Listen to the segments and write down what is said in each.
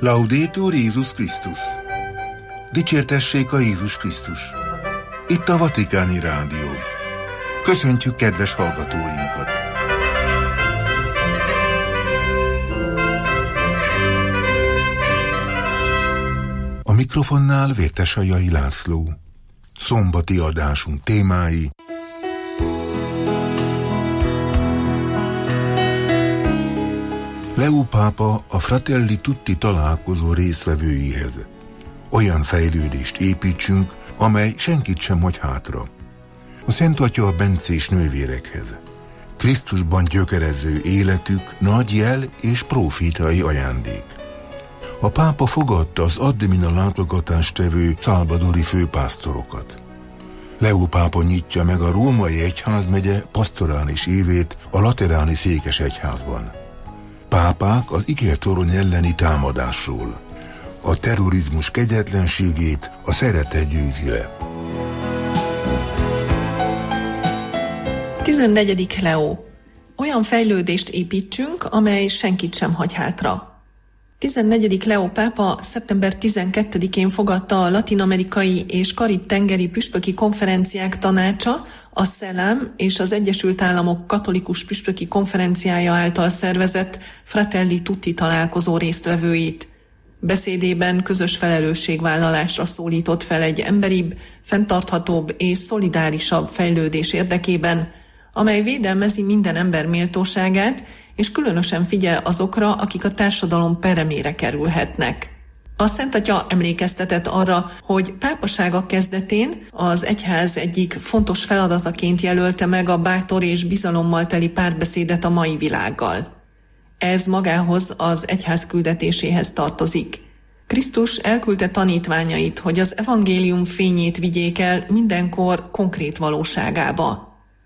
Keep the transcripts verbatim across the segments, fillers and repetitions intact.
Laudetur Jézus Krisztus! Dicsértessék a Jézus Krisztus! Itt a Vatikáni Rádió. Köszöntjük kedves hallgatóinkat! A mikrofonnál Vértesajai László. Szombati adásunk témái: Leó pápa a Fratelli Tutti találkozó résztvevőihez. Olyan fejlődést építsünk, amely senkit sem hagy hátra. A Szent Atya a bencés nővérekhez. Krisztusban gyökerező életük nagy jel és profétai ajándék. A pápa fogadta az Addemina látogatást tevő szalvadori főpásztorokat. Leó pápa nyitja meg a római egyházmegye pasztorális évét a lateráni székesegyházban. Pápák az ikertorony elleni támadásról. A terrorizmus kegyetlenségét a szeretet győzi le. tizennegyedik Leó. Olyan fejlődést építsünk, amely senkit sem hagy hátra. tizennegyedik Leó pápa szeptember tizenkettedikén fogadta a latin-amerikai és karib-tengeri püspöki konferenciák tanácsa, a SZELÁM és az Egyesült Államok katolikus püspöki konferenciája által szervezett Fratelli Tutti találkozó résztvevőit. Beszédében közös felelősségvállalásra szólított fel egy emberibb, fenntarthatóbb és szolidárisabb fejlődés érdekében, amely védelmezi minden ember méltóságát, és különösen figyel azokra, akik a társadalom peremére kerülhetnek. A Szent Atya emlékeztetett arra, hogy pápasága kezdetén az egyház egyik fontos feladataként jelölte meg a bátor és bizalommal teli párbeszédet a mai világgal. Ez magához, az egyház küldetéséhez tartozik. Krisztus elküldte tanítványait, hogy az evangélium fényét vigyék el mindenkor konkrét valóságába.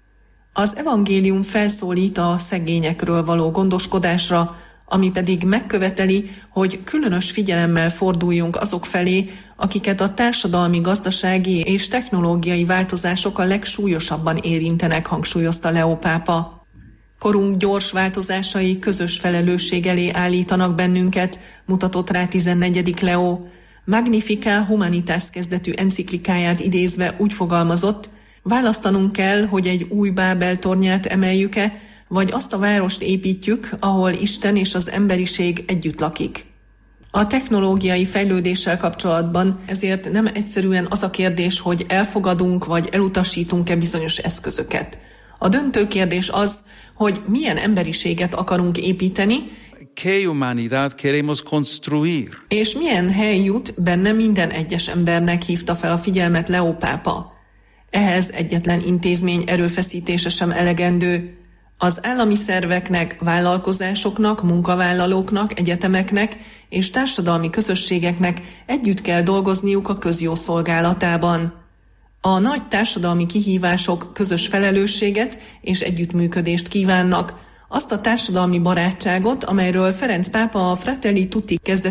Az evangélium felszólít a szegényekről való gondoskodásra, ami pedig megköveteli, hogy különös figyelemmel forduljunk azok felé, akiket a társadalmi, gazdasági és technológiai változások a legsúlyosabban érintenek, hangsúlyozta Leó pápa. Korunk gyors változásai közös felelősség elé állítanak bennünket, mutatott rá tizennegyedik Leó. Magnificat Humanitas kezdetű enciklikáját idézve úgy fogalmazott: választanunk kell, hogy egy új Bábel tornyát emeljük-e, vagy azt a várost építjük, ahol Isten és az emberiség együtt lakik. A technológiai fejlődéssel kapcsolatban ezért nem egyszerűen az a kérdés, hogy elfogadunk vagy elutasítunk-e bizonyos eszközöket. A döntő kérdés az, hogy milyen emberiséget akarunk építeni, ¿Qué humanidad queremos construir? És milyen hely jut benne minden egyes embernek, hívta fel a figyelmet Leó pápa. Ehhez egyetlen intézmény erőfeszítése sem elegendő. Az állami szerveknek, vállalkozásoknak, munkavállalóknak, egyetemeknek és társadalmi közösségeknek együtt kell dolgozniuk a közjó szolgálatában. A nagy társadalmi kihívások közös felelősséget és együttműködést kívánnak, azt a társadalmi barátságot, amelyről Ferenc pápa a Fratelli Tutti kezdetén